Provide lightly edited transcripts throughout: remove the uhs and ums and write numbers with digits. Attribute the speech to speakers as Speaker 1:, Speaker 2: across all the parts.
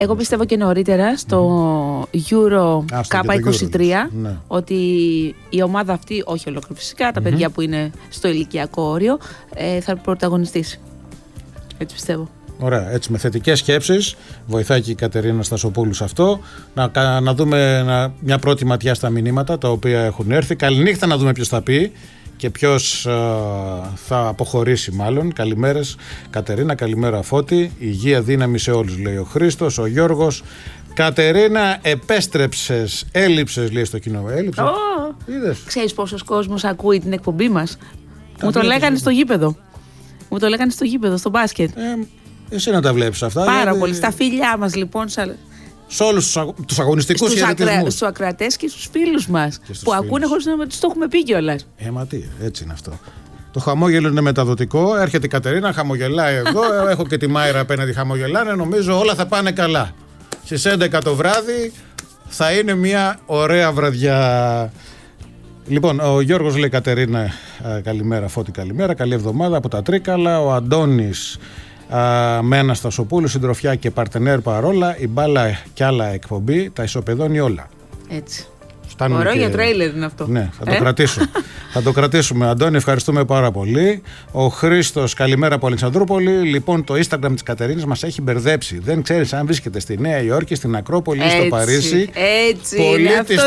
Speaker 1: Εγώ πιστεύω και νωρίτερα στο Euro K23 ότι η ομάδα αυτή, όχι ολόκληρη φυσικά, τα παιδιά που είναι στο ηλικιακό όριο, θα πρωταγωνιστήσει. Έτσι πιστεύω.
Speaker 2: Ωραία, έτσι με θετικές σκέψεις, βοηθάει και η Κατερίνα Στασοπούλου σε αυτό. Να δούμε μια πρώτη ματιά στα μηνύματα τα οποία έχουν έρθει. Καληνύχτα, να δούμε ποιος θα πει και ποιος θα αποχωρήσει μάλλον. Καλημέρες Κατερίνα, καλημέρα Φώτη. Υγεία, δύναμη σε όλους, λέει ο Χρήστος. Ο Γιώργος, Κατερίνα, επέστρεψες, έλειψες, λέει στο κοινό. Έλειψες.
Speaker 1: Ξέρεις πόσος κόσμος ακούει την εκπομπή μας? Μου το λέγανε στο γήπεδο. Μου το λέγανε στο γήπεδο, στο μπάσκετ.
Speaker 2: Εσύ να τα βλέπεις αυτά.
Speaker 1: Πάρα πολύ. Στα φιλιά μας λοιπόν.
Speaker 2: Σε όλους τους αγωνιστικούς χαιρετισμούς.
Speaker 1: Στους ακροατές και στους φίλους μας που ακούνε χωρίς να τους το έχουμε πει κιόλας.
Speaker 2: Μα τι, έτσι είναι αυτό. Το χαμόγελο είναι μεταδοτικό. Έρχεται η Κατερίνα, χαμογελάει εδώ. Έχω και τη Μάιρα απέναντι, χαμογελάνε. Νομίζω όλα θα πάνε καλά. Στις 11 το βράδυ θα είναι μια ωραία βραδιά. Λοιπόν, ο Γιώργος λέει Κατερίνα, καλημέρα Φώτη, καλημέρα. Καλή εβδομάδα από τα Τρίκαλα. Ο Αντώνης, Μένα Στασοπούλου, συντροφιά και παρτενέρ παρόλα. Η μπάλα κι άλλα εκπομπή τα ισοπεδώνει όλα.
Speaker 1: Έτσι. Ωραίο για τρέιλερ είναι αυτό.
Speaker 2: Ναι, θα το κρατήσω. Θα το κρατήσουμε. Αντώνη, ευχαριστούμε πάρα πολύ. Ο Χρήστος, καλημέρα από Αλεξανδρούπολη. Λοιπόν, το Instagram της Κατερίνας μας έχει μπερδέψει. Δεν ξέρεις αν βρίσκεται στη Νέα Υόρκη, στην Ακρόπολη ή στο Παρίσι.
Speaker 1: Έτσι είναι.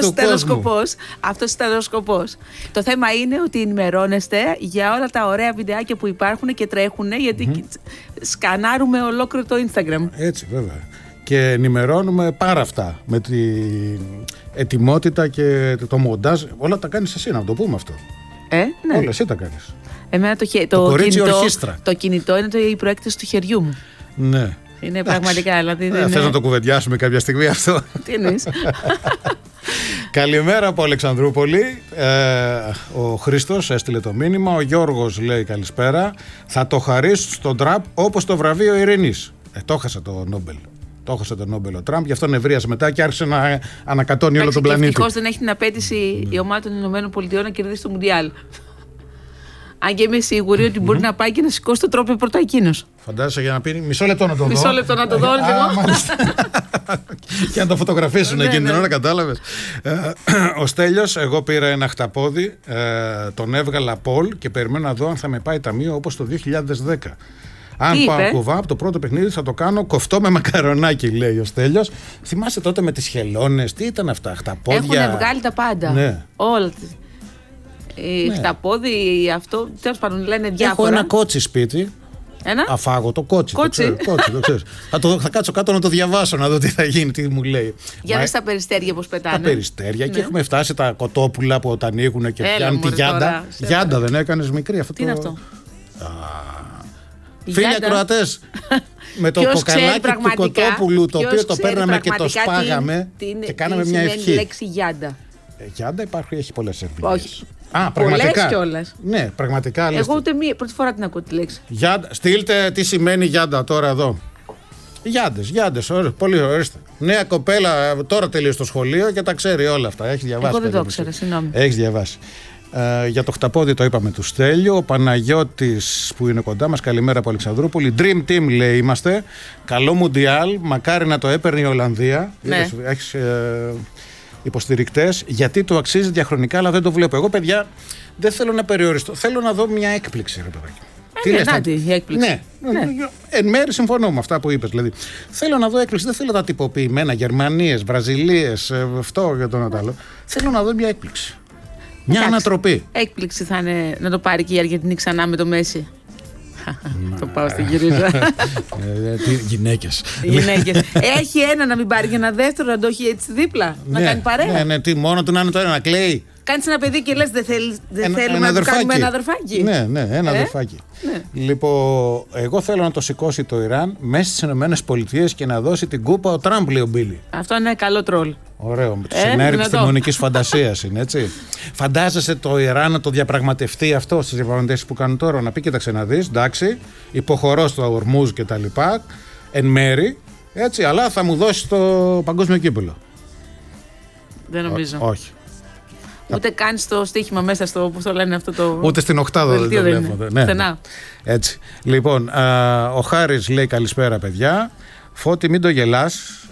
Speaker 1: Αυτός ήταν ο σκοπός. Το θέμα είναι ότι ενημερώνεστε για όλα τα ωραία βιντεάκια που υπάρχουν και τρέχουν, γιατί σκανάρουμε ολόκληρο το Instagram.
Speaker 2: Έτσι, βέβαια. Και ενημερώνουμε πάρα αυτά με την ετοιμότητα και το μοντάζ. Όλα τα κάνεις εσύ, να το πούμε αυτό.
Speaker 1: Ναι.
Speaker 2: Όλα εσύ τα κάνεις.
Speaker 1: Εμένα το κινητό είναι η προέκταση του χεριού μου.
Speaker 2: Ναι.
Speaker 1: Είναι πραγματικά. Δηλαδή,
Speaker 2: θες να το κουβεντιάσουμε κάποια στιγμή αυτό?
Speaker 1: Τι εννοείς?
Speaker 2: Καλημέρα από Αλεξανδρούπολη. Ο Χρήστος έστειλε το μήνυμα. Ο Γιώργος λέει καλησπέρα. Θα το χαρίσω στον Τραμπ όπως το βραβείο Ειρηνής. Το έχασε το Νόμπελ. Το έχασε το Νόμπελ ο Τραμπ, γι' αυτό νευρίασε μετά και άρχισε να ανακατώνει όλο τον πλανήτη.
Speaker 1: Ευτυχώς δεν έχει την απέτηση η ομάδα των Ηνωμένων να κερδίσει το Μουντιάλ. Αν και είμαι σίγουρη ότι μπορεί να πάει και να σηκώσει το τρόπο πρώτα εκείνος.
Speaker 2: Φαντάζεσαι για να πει μισό λεπτό να το δω.
Speaker 1: Μισό λεπτό να το δω.
Speaker 2: Και να το φωτογραφίσουν εκείνη την ώρα, κατάλαβες. Ο Στέλιος, εγώ πήρα ένα χταπόδι, τον έβγαλα Πολ και περιμένω να δω αν θα με πάει ταμείο όπως το 2010. Αν πάω κουβά από το πρώτο παιχνίδι θα το κάνω κοφτό με μακαρονάκι, λέει ο Στέλιος. Θυμάσαι τότε με τις χελώνες, τι ήταν αυτά, χταπόδια?
Speaker 1: Έχουν βγάλει τα πάντα.
Speaker 2: Ναι.
Speaker 1: Όλα. Χταπόδι, αυτό, τέλος πάντων λένε διάφορα.
Speaker 2: Έχω ένα κότσι σπίτι.
Speaker 1: Ένα?
Speaker 2: Αφάγωτο κότσι. Το ξέρεις. Θα κάτσω κάτω να το διαβάσω, να δω τι θα γίνει, τι μου λέει.
Speaker 1: Για δες τα περιστέρια πώς πετάνε.
Speaker 2: Τα περιστέρια, και έχουμε φτάσει τα κοτόπουλα που όταν ανοίγουν και πιάνουν τη γιάντα. Γιάντα δεν έκανες μικρή αυτό?
Speaker 1: Τι είναι αυτό?
Speaker 2: Φίλοι ακροατές, με το κοκαλάκι του κοτόπουλου, το οποίο το παίρναμε και το σπάγαμε και κάναμε μια ευχή.
Speaker 1: Τι είναι η λέξη γιάντα?
Speaker 2: Γιάντα υπάρχει, έχει πολλές ερμηνείες.
Speaker 1: Όχι.
Speaker 2: Πραγματικά.
Speaker 1: Πολλές κιόλας.
Speaker 2: Ναι, πραγματικά.
Speaker 1: Εγώ ούτε πρώτη φορά την ακούω τη λέξη.
Speaker 2: Στείλτε τι σημαίνει γιάντα τώρα εδώ. Γιάντες, πολύ ορίστε. Νέα κοπέλα, τώρα τελείωσε το σχολείο και τα ξέρει όλα αυτά. Έχει διαβάσει.
Speaker 1: Εγώ δεν το ήξερα, συγγνώμη.
Speaker 2: Έχεις διαβάσει. Για το χταπόδι το είπαμε του Στέλιο. Ο Παναγιώτης που είναι κοντά μας, καλημέρα από Αλεξανδρούπολη. Dream Team λέει είμαστε. Καλό Μουντιάλ, μακάρι να το έπαιρνε η Ολλανδία.
Speaker 1: Ναι.
Speaker 2: Έχεις υποστηρικτές, γιατί το αξίζει διαχρονικά, αλλά δεν το βλέπω. Εγώ, παιδιά, δεν θέλω να περιοριστώ. Θέλω να δω μια έκπληξη, ρε παιδάκι.
Speaker 1: Η έκπληξη.
Speaker 2: Ναι. Εν μέρει συμφωνώ με αυτά που είπες. Δηλαδή, θέλω να δω έκπληξη. Δεν θέλω τα τυποποιημένα Γερμανίες, Βραζιλίες, αυτό για τον άλλο. Θέλω να δω μια έκπληξη. Μια ανατροπή.
Speaker 1: Έκπληξη θα είναι να το πάρει και η Αργεντινή ξανά με το Μέση. Το πάω στην κυρία.
Speaker 2: Γυναίκες.
Speaker 1: Έχει ένα να μην πάρει και ένα δεύτερο να το έχει έτσι δίπλα. Να κάνει παρέα.
Speaker 2: Ναι, τι μόνο του να είναι το ένα να κλαίει.
Speaker 1: Κάνεις ένα παιδί και λες δεν θέλουμε να του κάνουμε ένα αδερφάκι.
Speaker 2: Ναι, ένα αδερφάκι. Λοιπόν, εγώ θέλω να το σηκώσει το Ιράν μέσα στις ΗΠΑ και να δώσει την κούπα ο Τραμπ, λέει ο Μπίλι.
Speaker 1: Αυτό είναι καλό τρόλ.
Speaker 2: Ωραίο, με το σενάριο της επιστημονικής φαντασίας είναι, έτσι. Φαντάζεσαι το Ιράν να το διαπραγματευτεί αυτό στις διαπραγματεύσεις που κάνουν τώρα, να πει κοίταξε να δεις, εντάξει, υποχωρώ στο Ορμούζ και τα λοιπά, εν μέρη, έτσι, αλλά θα μου δώσει το παγκόσμιο κύπελλο.
Speaker 1: Δεν νομίζω.
Speaker 2: Όχι.
Speaker 1: Ούτε κάνει το στοίχημα μέσα στο, πώς το λένε αυτό το.
Speaker 2: Ούτε στην οκτάδα δεν το βλέπω.
Speaker 1: Ναι.
Speaker 2: Έτσι. Λοιπόν, ο Χάρης λέει καλησπέρα, παιδιά. Φώτη, μην το γελάς.